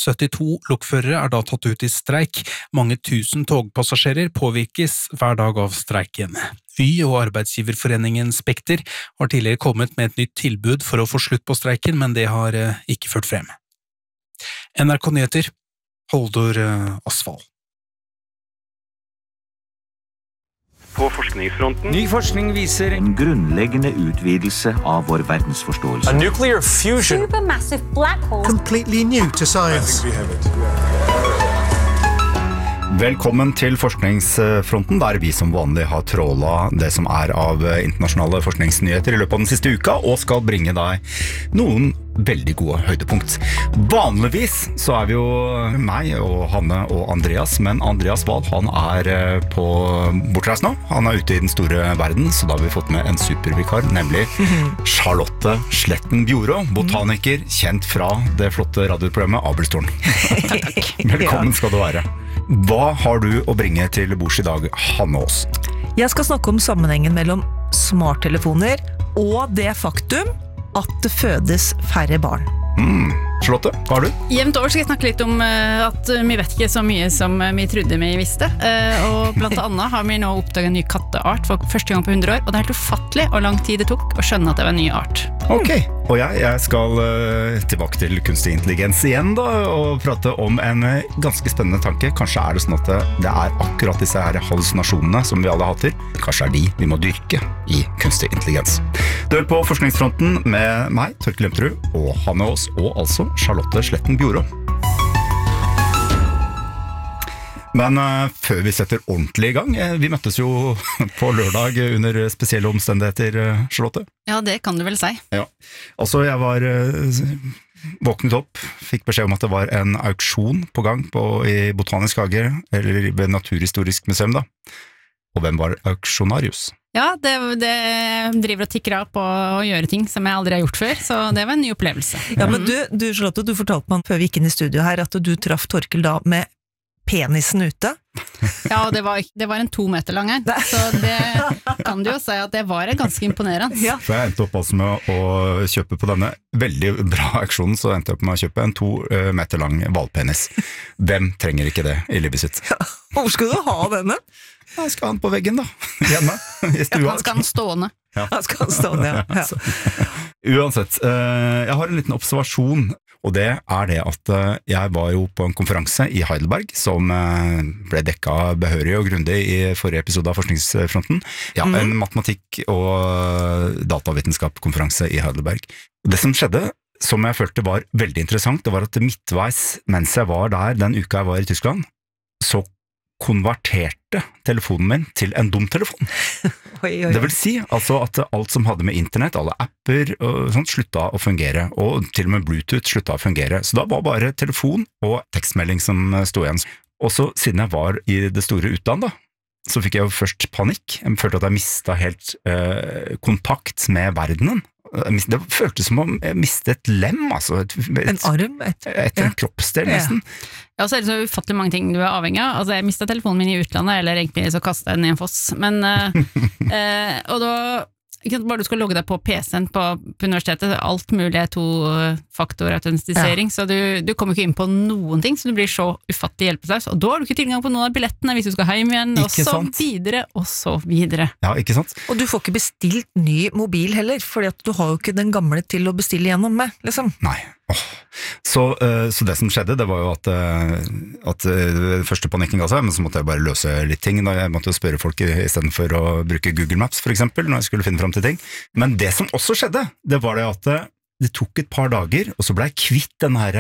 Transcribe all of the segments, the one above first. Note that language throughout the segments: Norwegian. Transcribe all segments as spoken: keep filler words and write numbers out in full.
syttito lokførere er da tatt ut i streik. Mange tusen togpassasjerer påvirkes hver dag av streiken. Vy og arbeidsgiverforeningen Spekter har tidligere kommet med et nytt tilbud for å få slutt på streiken, men det har ikke ført frem. N R K Nyheter, Holdor Asfald. På forskningsfronten. Ny forskning viser en grunnleggende utvidelse av vår verdensforståelse. A nuclear fusion. Supermassive black hole. Completely new to science. I think we have it. Velkommen til forskningsfronten, der vi som vanlig har tråla det som er av internasjonale forskningsnyheter i løpet av den siste uka, og skal bringe deg noen veldig gode høydepunkt. Vanligvis så er vi jo meg og Hanne og Andreas, men Andreas Wahl, han er på bortreis nå. Han er ute i den store verden, så da har vi fått med en supervikar, nemlig Charlotte Sletten Bjorå, botaniker, kjent fra det flotte radioprogrammet Abelstårn. Velkommen skal du være. Hva har du å bringe til bords i dag, Hanne Aas? Jeg skal snakke om sammenhengen mellom smarttelefoner og det faktum at det fødes færre barn. Mm. Charlotte, hva har du? Jevnt over skal jeg snakke litt om uh, at vi vet ikke så mye som vi trodde vi visste. Uh, og blant annet har vi nå oppdaget en ny katteart for første gang på hundre år, og det er helt ufattelig hvor lang tid det tok å skjønne at det var en ny art. Ok, og jeg, jeg skal uh, tilbake til kunstig intelligens igjen da, og prate om en uh, ganske spennende tanke. Kanskje er det sånn at det er akkurat disse her hallusinasjonene som vi alle hater. Kanskje er de vi må dyrke i kunstig intelligens. Du er på forskningsfronten med meg, Torkel Lemtrud, og Hanne Aas, og altså Charlotte Sletten Bjorå. Men uh, før vi setter ordentlig i gang, eh, vi møttes jo på lørdag under spesielle omstendigheter, uh, Charlotte. Ja, det kan du vel si. Ja, altså jeg var uh, våknet opp, fikk beskjed om at det var en auksjon på gang på, i Botanisk hage, eller ved Naturhistorisk museum da. Og hvem var auksjonarius? Ja, det, det driver og tikker av på å gjøre ting som jeg aldri har gjort før, så det var en ny opplevelse. Ja, men du, du Charlotte, du fortalte meg før vi gikk inn i studio her at du traff Torkel da med penisen ute. Ja, og det var, det var en to meter lang her, så det kan du jo si at det var ganske imponerende. Ja. For jeg endte opp altså med å kjøpe på denne veldig bra aksjonen, så endte jeg opp med å kjøpe en to meter lang valpenis. Hvem trenger ikke det i livet sitt? Ja. Hvor skal du ha denne? Jeg skal ha den på veggen da, hjemme, i stua. Ja, han skal den stående. Ja. Han skal stående, ja. ja. Uansett, jeg har en liten observasjon, og det er det at jeg var jo på en konferanse i Heidelberg, som ble dekket behørig og grundig i forrige episode av Forskningsfronten. Ja, en matematikk- og datavitenskap-konferanse i Heidelberg. Det som skjedde, som jeg følte var veldig interessant, det var at midtveis mens jeg var der den uka jeg var i Tyskland, så konverterte telefonen min til en dum telefon. Oi, oi, oi. Det vil si altså at alt som hadde med internett, alle apper og sånt, slutta å fungere, og til og med Bluetooth slutta å fungere. Så da var bare telefon og tekstmelding som stod igjen. Og så siden jeg var i det store utland da, så fikk jeg jo først panikk. Jeg følte at jeg mistet helt eh, kontakt med verdenen. Det føltes som om jeg mistet et lem, altså. Et, et, en arm? Et, et, en ja. kroppsdel, nesten. Ja, så er det så ufattelig mange ting du er avhengig av. Altså, jeg mistet telefonen min i utlandet, eller egentlig så kastet jeg den i en foss. Men, eh, og da, ikke sant, bare du skal logge deg på P C-en på, på universitetet, alt mulig er to-faktor-autentisering, ja. Så du, du kommer ikke inn på noen ting, så du blir så ufattig hjelpeløs, og da har du ikke tilgang på noen av billettene hvis du skal hjem igjen, og så sant? videre, og så videre. Ja, ikke sant? Og du får ikke bestilt ny mobil heller, fordi at du har jo ikke den gamle til å bestille gjennom med, liksom. Nei. Oh. Så, uh, så det som skjedde, det var jo at, uh, at uh, første panikken ga seg, men så måtte jeg bare løse litt ting. Da jeg måtte spørre folk i, i stedet for å bruke Google Maps, for eksempel, når jeg skulle finne frem til ting. Men det som også skjedde, det var det at uh, det tok et par dager, og så ble jeg kvitt den her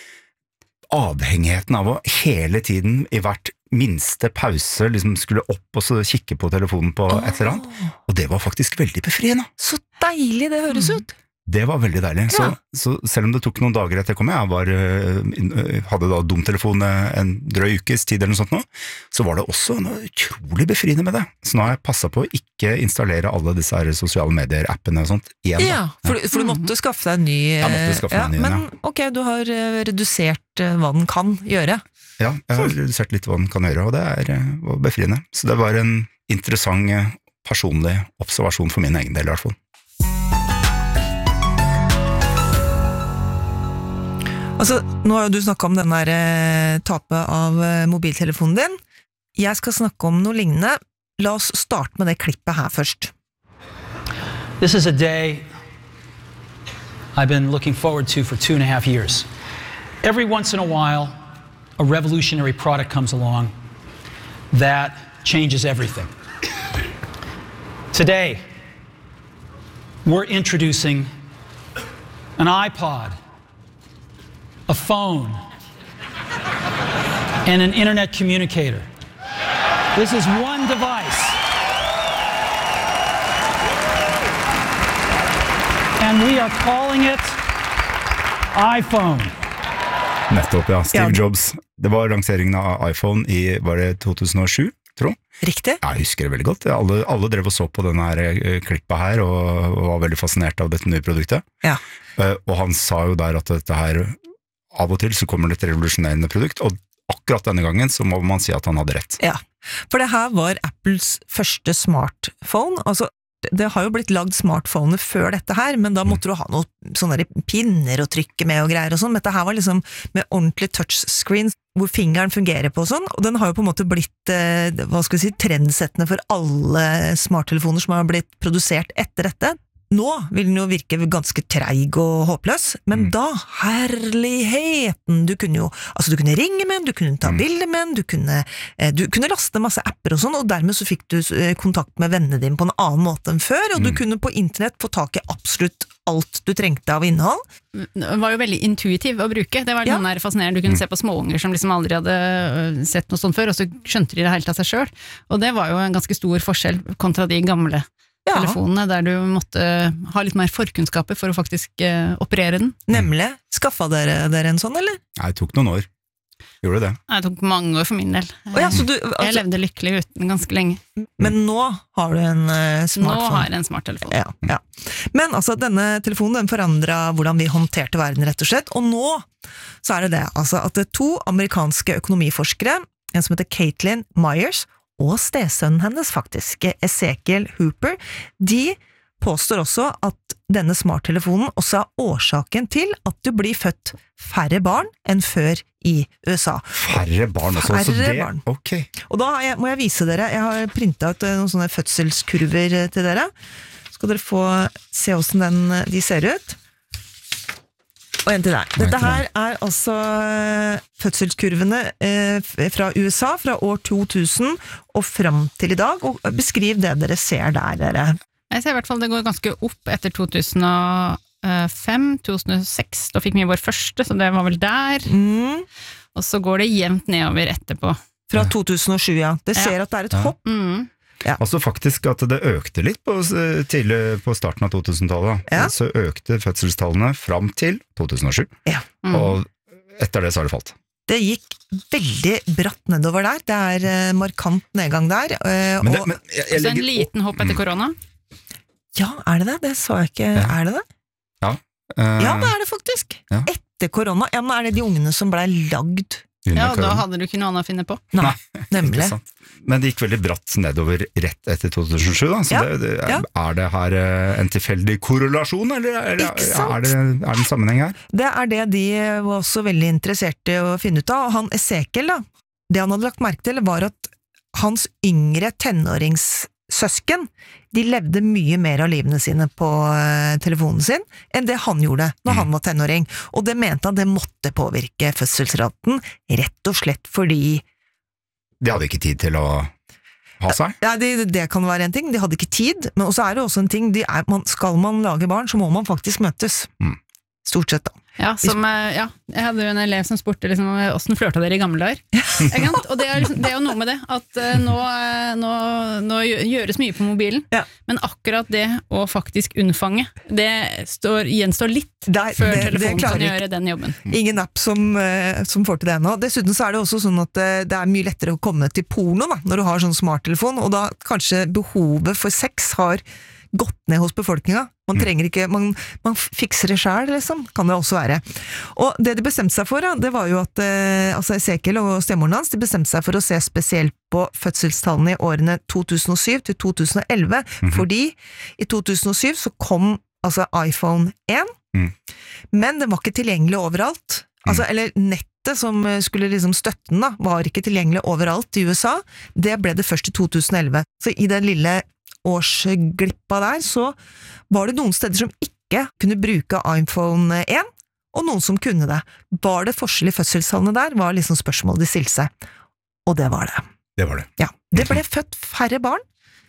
avhengigheten av å hele tiden i hvert minste pause liksom skulle opp og så kikke på telefonen på oh. et eller annet. Og det var faktisk veldig befriende. Så deilig det høres mm. ut! Det var veldig deilig, ja. så, så selv om det tok noen dager etter jeg kom, jeg var, hadde da dumtelefon en drøy ukes tid eller noe sånt nå, så var det også noe utrolig befriende med det. Så nå har jeg passet på å ikke installere alle disse her sosiale medier-appene og sånt igjen. Ja, for, for du måtte skaffe deg en ny, jeg måtte skaffe ja, meg en ny, men ja. ok, du har redusert hva den kan gjøre. Ja, jeg har redusert litt hva den kan gjøre, og det er var befriende. Så det var en interessant personlig observasjon for min egen del i hvert fall. Altså, nå har jo du snakket om den der eh, tapet av eh, mobiltelefonen din. Jeg skal snakke om noe lignende. La oss starte med det klippet her først. This is a day I've been looking forward to for two and a half years. Every once in a while, a revolutionary product comes along that changes everything. Today, we're introducing an iPod, a phone, and an internet communicator. This is one device. And we are calling it iPhone. Nettopp, ja. Steve Ja. Jobs. Det var lanseringen av iPhone i, var det to tusen og sju, tror jeg? Riktig? Ja, jeg husker det veldig godt. Alle, alle drev og så på denne her eh, klippet her, og, og var veldig fascinert av dette nye produktet. Ja. Eh, og han sa jo der at dette her, av og til så kommer det et revolusjonerende produkt, og akkurat denne gangen så må man si at han hadde rett. Ja, for det her var Apples første smartphone. Altså, det har jo blitt lagd smartphoner før dette her, men da måtte du ha noen sånne der pinner å trykke med og greier og sånn. Men dette her var liksom med ordentlig touchscreen, hvor fingeren fungerer på og sånn, og den har jo på en måte blitt, eh, hva skal vi si, trendsettende for alle smarttelefoner som har blitt produsert etter dette. Nå vil den jo virke ganske treig og håpløs, men Mm. da, herligheten, du kunne jo, altså du kunne ringe med den, du kunne ta Mm. bilder med den, du kunne, eh, du kunne laste masse apper og sånn, og dermed så fikk du eh, kontakt med vennene dine på en annen måte enn før, og du Mm. kunne på internett få tak i absolutt alt du trengte av innhold. Den var jo veldig intuitiv å bruke. Det var Ja. sånn der fascinerende. Du kunne se på småunger som liksom aldri hadde øh, sett noe sånt før, og så skjønte de det helt av seg selv. Og det var jo en ganske stor forskjell kontra de gamle Ja, telefonene, der du måtte ha litt mer forkunnskaper for å faktisk øh, operere den. nemlig. Skaffa dere, dere en sånn, eller? Nei, det tok noen år. Gjorde det. Det tok mange år for min del. Å ja, så du, Jeg altså, levde lykkelig uten ganske lenge. men nå har du en eh, Nå smartphone. har jeg en smarttelefon. Ja, ja. Men altså, denne telefonen den forandret hvordan vi håndterte verden, rett og slett. Og nå så er det det, altså, at det er to amerikanske økonomiforskere, en som heter Caitlin Myers, og stesønnen hennes faktisk, Ezekiel Hooper, de påstår også at denne smarttelefonen også er årsaken til at du blir født færre barn enn før i U S A. Færre barn også, så Færre det, barn. ok. Og da har jeg, må jeg vise dere, jeg har printet ut eh, noen sånne fødselskurver eh, til dere. Skal dere få se hvordan den, de ser ut. Og en til deg. Og en Dette til her er altså eh, fødselskurvene eh, f- fra U S A, fra år to tusen og fram til i dag, og beskriv det dere ser der, dere. Jeg ser i hvert fall det går ganske opp etter to tusen og fem, to tusen og seks, da fikk vi vår første, så det var vel der. Mm, Og så går det jevnt nedover etterpå. fra to tusen og sju, ja. Det ser at det er et Ja. hopp. Mm. Altså faktisk at det økte litt på, tidlig på starten av to tusen-tallet. Ja. Så økte fødselstallene fram til to tusen og sju, Mm. og etter det så har det falt. Det gikk veldig bratt nedover der. Det er eh, markant nedgang der. eh, Men det, og, men jeg, jeg Så en legger, liten hopp etter korona. ja, er det det? Det sa jeg ikke. Ja. Er det det? eh, Ja, det er det faktisk. Ja. Etter korona. Ja, men er det de ungene som ble lagd? under Ja, og da korona. hadde du ikke noe annet å finne på. Nei, Ikke nemlig. sant. Men det gikk veldig bratt nedover rett etter to tusen og sju, da. Så Ja, det, det, ja. er det her eh, en tilfeldig korrelasjon, eller er, det- Ikke sant? er, det, er det en sammenheng her? Det er det de var også veldig interessert i å finne ut av. Og han Ezekiel, da, det han hadde lagt merke til, var at hans yngre tenåringssøsken, de levde mye mer av livene sine på eh, telefonen sin enn det han gjorde når Mm. han var tenåring. Og det mente han det måtte påvirke fødselsraten, rett og slett fordi De hadde ikke tid til å ha seg. Ja, det, det kan være en ting, de hadde ikke tid, men også er det også en ting, de er, man, skal man lage barn, så må man faktisk møtes. Mm. Stort sett da. Ja, som, eh, ja, jeg hadde jo en elev som spurte liksom, hvordan flørta dere i gamle dager? Ikke sant? Og det er, liksom, det er jo noe med det, at eh, nå, eh, nå, nå gjø- gjøres mye på mobilen, Ja. men akkurat det å faktisk unnfange, det står, gjenstår litt Det er- før det- det telefonen klarer kan ikke. gjøre den jobben. Ingen app som, eh, som får til det ennå. Dessuten så er det også sånn at eh, det er mye lettere å komme til porno da, når du har sånn smarttelefon, og da kanskje behovet for sex har gått ned hos befolkninga. Man trenger ikke, man, man fikser det selv, liksom, kan det også være. Og det de bestemte seg for, da, det var jo at eh, altså Ezekiel og stemoren hans, de bestemte seg for å se spesielt på fødselstallene i årene to tusen og syv til to tusen og elleve, fordi i to tusen og syv så kom altså iPhone én, Mm. men den var ikke tilgjengelig overalt. Altså, eller nettet som skulle liksom støtte den da, var ikke tilgjengelig overalt i U S A. Det ble det først i to tusen og elleve. Så i den lille årsglippa der, så var det noen steder som ikke kunne bruke iPhone én, og noen som kunne det. Var det forskjell i fødselstallene der, var liksom spørsmålet de stilte seg. Og det var det. Det var det. Ja, det ble født færre barn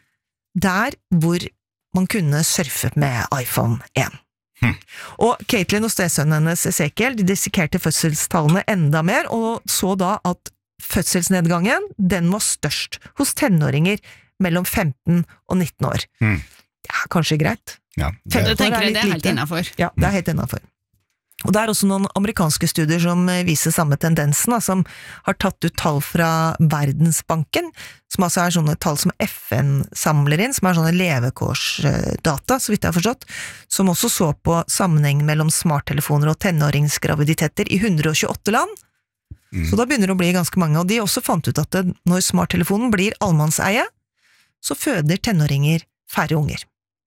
der hvor man kunne surfe med iPhone én. Hmm. Og Caitlin og stesønnen hennes Ezekiel, de dissekerte fødselstallene enda mer, og så da at fødselsnedgangen, den var størst hos tenåringer mellom femten og nitten år. Hmm. Det er kanskje greit. Ja, det, det tenker jeg det er helt innenfor. Ja, det er helt innenfor. Og det er også noen amerikanske studier som viser samme tendensen, da, som har tatt ut tall fra Verdensbanken, som altså er sånne tall som F N samler inn, som er sånne levekårsdata, så vidt jeg har forstått, som også så på sammenheng mellom smarttelefoner og tenåringsgraviditeter i hundre og tjueåtte land. Mm. Så da begynner det å bli ganske mange, og de også fant ut at det, når smarttelefonen blir allemannseie, så føder tenåringer færre unger.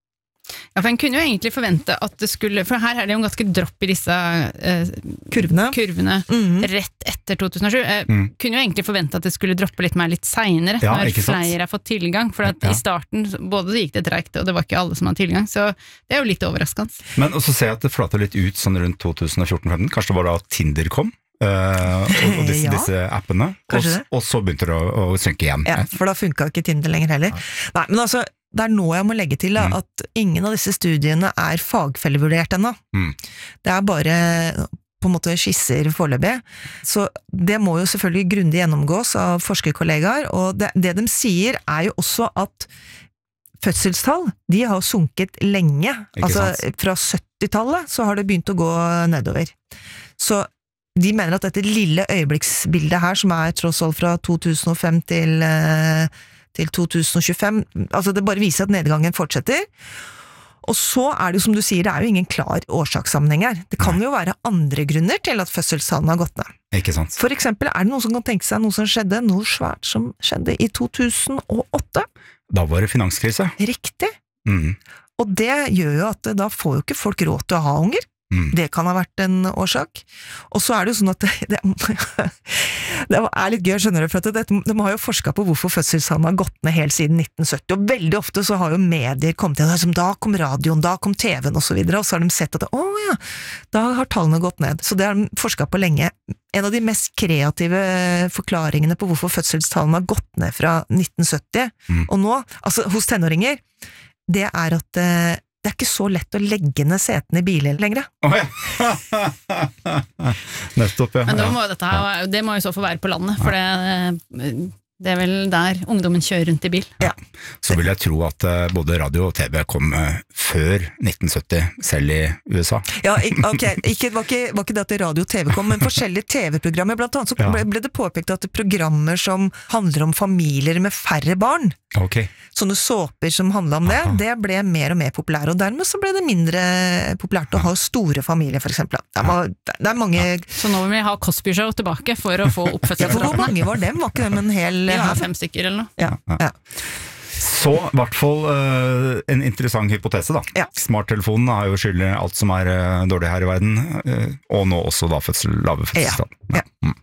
Ja, for en kunne jo egentlig forvente at det skulle, for her er det jo en ganske dropp i disse eh, kurvene, kurvene mm. rett etter to tusen og sju. Eh, mm. Kunne jo egentlig forvente at det skulle droppe litt mer litt senere, ja, når flere har fått tilgang, for at ja. I starten, både så gikk det tregt, og det var ikke alle som hadde tilgang, så det er jo litt overraskende. Men også ser jeg at det flatet litt ut sånn rundt to tusen og fjorten femten, kanskje det var da Tinder kom? Uh, og, og disse, ja. disse appene, og, og så begynte det å, å synke igjen. Ja, for da funket ikke Tinder lenger heller. Ja. Nei, men altså, det er nå jeg må legge til da, mm. at ingen av disse studiene er fagfellevurdert ennå. Mm. Det er bare på en måte skisser foreløpig. Så det må jo selvfølgelig grundig gjennomgås av forskerkollegaer, og det, det de sier er jo også at fødselstall, de har sunket lenge. Ikke altså sant? Fra syttitallet så har det begynt å gå nedover. Så de mener at dette lille øyeblikksbildet her, som er tross alt fra to tusen og fem til til to tusen og tjuefem, altså det bare viser at nedgangen fortsetter. Og så er det jo som du sier, det er jo ingen klar årsakssammenheng her. Det kan jo være andre grunner til at fødselstallene har gått ned. Ikke sant. For eksempel, er det noen som kan tenke seg noe som skjedde, noe svært som skjedde i to tusen og åtte? Da var det finanskrise. Riktig. Mm. Og det gjør jo at da får jo ikke folk råd til å ha unger. Mm. Det kan ha vært en årsak. Og så er det jo sånn at det, det, det er litt gøy, skjønner du, for at det, de har jo forsket på hvorfor fødselstallene har gått ned helt siden nitten sytti, og veldig ofte så har jo medier kommet til, som da kom radioen, da kom T V-en og så videre, og så har de sett at, å ja, da har tallene gått ned. Så det har de forsket på lenge. En av de mest kreative forklaringene på hvorfor fødselstallene har gått ned fra nitten sytti, mm. og nå, altså hos tenåringer, det er at det er ikke så lett å legge ned setene i biler lenger. Oh, ja. Nettopp, ja. Men da må dette her, det må jo så få være på landet, for det, det er vel der ungdommen kjører rundt i bil. Ja. Så vil jeg tro at både radio og T V kom før nitten sytti, selv i U S A. Ja, ok, ikke, var, ikke, var ikke det at radio og T V kom, men forskjellige T V-programmer, blant annet så ble, ble det påpekt at det programmer som handler om familier med færre barn, okay. sånne såper som handlet om det, Aha. det ble mer og mer populære, og dermed så ble det mindre populært å ha store familier, for eksempel. Det er, det er mange... Ja. Så nå vil vi ha Cosby Show tilbake for å få oppfødselsraten. Ja, for hvor mange var dem? Var ikke dem en hel... Ja, fem stykker eller noe. Ja, ja. Så i hvert fall uh, en interessant hypotese da. Ja. Smarttelefonen har jo skyld i alt som er uh, dårlig her i verden, uh, og nå også da fødsel, lave fødselstall. Ja. Ja. Mm.